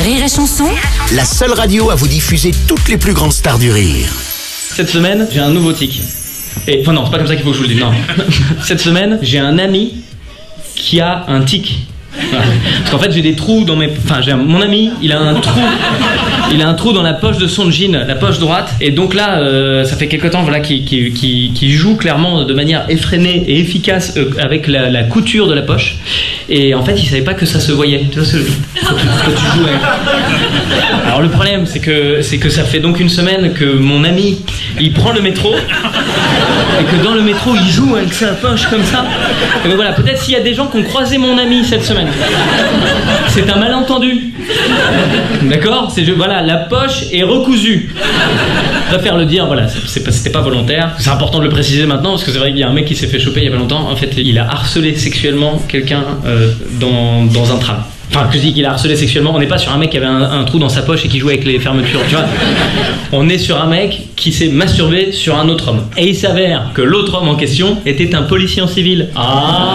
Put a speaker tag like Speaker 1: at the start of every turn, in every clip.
Speaker 1: Rire et Chanson,
Speaker 2: la seule radio à vous diffuser toutes les plus grandes stars du rire.
Speaker 3: Cette semaine, j'ai un nouveau tic. Enfin non, c'est pas comme ça qu'il faut que je vous le dise, non. Cette semaine, j'ai un ami qui a un tic. Voilà. Parce qu'en fait, j'ai des trous dans mes... Enfin, mon ami, il a un trou dans la poche de son jean, la poche droite. Et donc là, ça fait quelque temps voilà, qu'il joue clairement de manière effrénée et efficace avec la couture de la poche. Et en fait, il savait pas que ça se voyait. Tu vois ce que tu joues avec... Alors le problème, c'est que ça fait donc une semaine que mon ami, il prend le métro et que dans le métro, il joue avec sa poche comme ça. Et donc voilà, peut-être s'il y a des gens qui ont croisé mon ami cette semaine, c'est un malentendu. D'accord ? Voilà, la poche est recousue. Je préfère le dire, voilà, c'était pas volontaire. C'est important de le préciser maintenant parce que c'est vrai qu'il y a un mec qui s'est fait choper il y a pas longtemps. En fait, il a harcelé sexuellement quelqu'un dans un tram. Enfin, que je dis qu'il a harcelé sexuellement, on n'est pas sur un mec qui avait un trou dans sa poche et qui jouait avec les fermetures, tu vois. On est sur un mec qui s'est masturbé sur un autre homme. Et il s'avère que l'autre homme en question était un policier en civil. Ah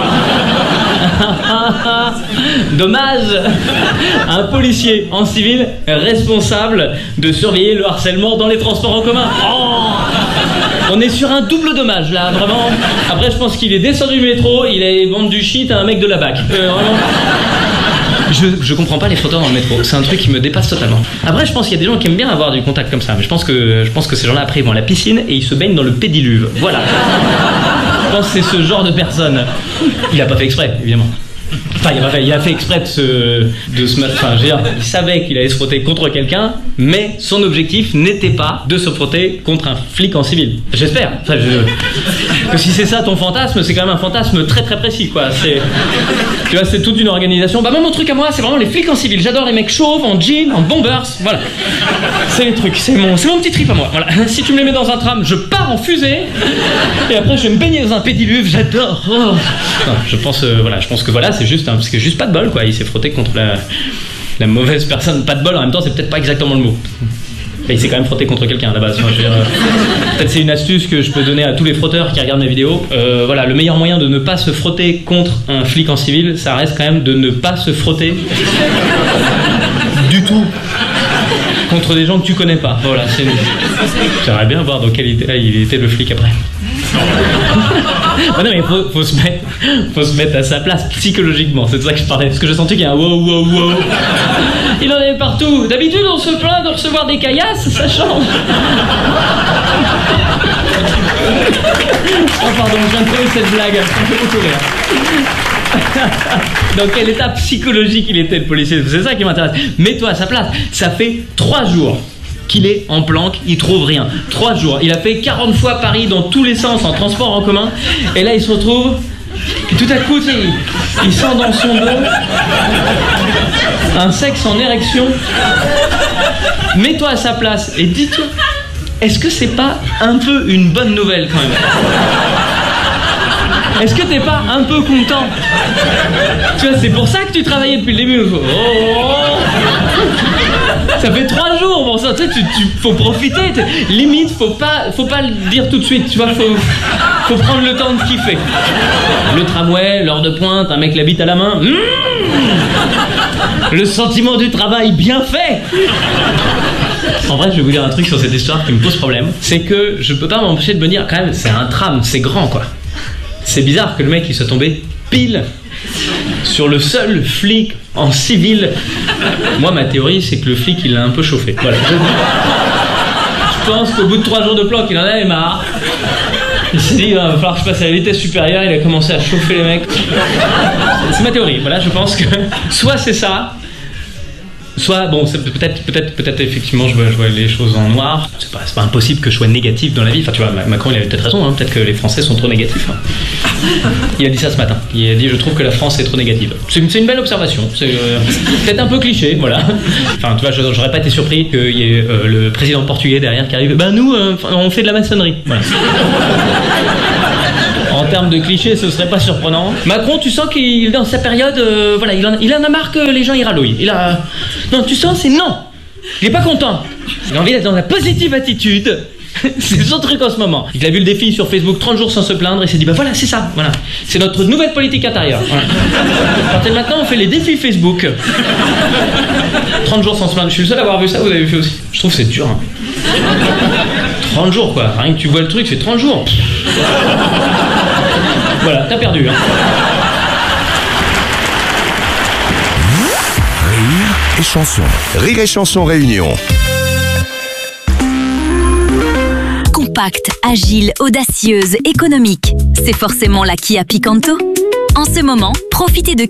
Speaker 3: dommage. Un policier en civil responsable de surveiller le harcèlement dans les transports en commun. Oh, on est sur un double dommage là, vraiment. Après, je pense qu'il est descendu du métro, il a vendu du shit à un mec de la BAC. Vraiment. Je comprends pas les fauteurs dans le métro, c'est un truc qui me dépasse totalement. Après, je pense qu'il y a des gens qui aiment bien avoir du contact comme ça, mais je pense que ces gens-là après ils vont à la piscine et ils se baignent dans le pédiluve. Voilà. Je pense que c'est ce genre de personne. Il a pas fait exprès, évidemment. Enfin, il a fait exprès de se mettre. Enfin, je veux dire, il savait qu'il allait se frotter contre quelqu'un, mais son objectif n'était pas de se frotter contre un flic en civil. J'espère. Enfin, que si c'est ça ton fantasme, c'est quand même un fantasme très très précis, quoi. Tu vois, c'est toute une organisation. Bah, moi, mon truc à moi, c'est vraiment les flics en civil. J'adore les mecs chauves, en jean, en bombers. Voilà. C'est les trucs. C'est mon petit trip à moi. Voilà. Si tu me les mets dans un tram, je pars en fusée. Et après, je vais me baigner dans un pédiluve. J'adore. Oh. Non, je pense que voilà. C'est juste pas de bol, quoi. Il s'est frotté contre la mauvaise personne. Pas de bol, en même temps, c'est peut-être pas exactement le mot. Et il s'est quand même frotté contre quelqu'un à la base. Enfin, peut-être c'est une astuce que je peux donner à tous les frotteurs qui regardent mes vidéos. Voilà, le meilleur moyen de ne pas se frotter contre un flic en civil, ça reste quand même de ne pas se frotter du tout contre des gens que tu connais pas. Voilà, j'aimerais bien voir dans quel état il était le flic après. Oh non, mais faut se mettre à sa place psychologiquement, c'est de ça que je parlais, parce que j'ai senti qu'il y a un wow. Il en avait partout. D'habitude on se plaint de recevoir des caillasses, ça change. Oh pardon, je viens de trouver cette blague, ça me fait beaucoup rire. Dans quel état psychologique il était le policier, c'est ça qui m'intéresse. Mets-toi à sa place, ça fait 3 jours qu'il est en planque, il trouve rien. 3 jours, il a fait 40 fois Paris dans tous les sens en transport en commun, et là il se retrouve, et tout à coup il sent dans son dos un sexe en érection. Mets-toi à sa place et dis-toi, est-ce que c'est pas un peu une bonne nouvelle quand même? Est-ce que t'es pas un peu content? Tu vois, c'est pour ça que tu travaillais depuis le début. Ça fait 3 jours, bon ça, tu sais, faut profiter. Limite, faut pas le dire tout de suite, tu vois, faut prendre le temps de kiffer. Le tramway, l'heure de pointe, un mec la bite à la main. Le sentiment du travail bien fait. En vrai, je vais vous dire un truc sur cette histoire qui me pose problème. C'est que je peux pas m'empêcher de me dire, quand même, c'est un tram, c'est grand, quoi. C'est bizarre que le mec il soit tombé pile sur le seul flic en civil. Moi, ma théorie, c'est que le flic il l'a un peu chauffé. Voilà. Je pense qu'au bout de 3 jours de planque, il en avait marre. Il s'est dit, il va falloir que je passe à la vitesse supérieure. Il a commencé à chauffer les mecs. C'est ma théorie. Voilà, je pense que soit c'est ça, soit, bon, c'est peut-être effectivement je vois les choses en noir. C'est pas impossible que je sois négatif dans la vie. Enfin, tu vois, Macron il avait peut-être raison, hein. Peut-être que les Français sont trop négatifs, hein. Il a dit ça ce matin. Il a dit, je trouve que la France est trop négative. C'est une belle observation. C'est peut-être un peu cliché, voilà. Enfin, tu vois, j'aurais pas été surpris qu'il y ait le président portugais derrière qui arrive. Ben nous, on fait de la maçonnerie. Voilà. En termes de clichés, ce serait pas surprenant. Macron, tu sens qu'il est dans sa période, voilà, il en a marre que les gens y râlouillent. Non, tu sens, c'est non. Il est pas content. Il a envie d'être dans la positive attitude. C'est son truc en ce moment. Il a vu le défi sur Facebook 30 jours sans se plaindre et s'est dit bah voilà, c'est ça, voilà. C'est notre nouvelle politique intérieure. Voilà. À partir de maintenant, on fait les défis Facebook. 30 jours sans se plaindre. Je suis le seul à avoir vu ça, vous avez vu aussi. Je trouve que c'est dur. 30 jours quoi, rien que tu vois le truc, c'est 30 jours. Voilà, t'as perdu.
Speaker 2: Rire et chanson. Rire et chanson réunion.
Speaker 1: Compacte, agile, audacieuse, économique. C'est forcément la Kia Picanto. En ce moment, profitez de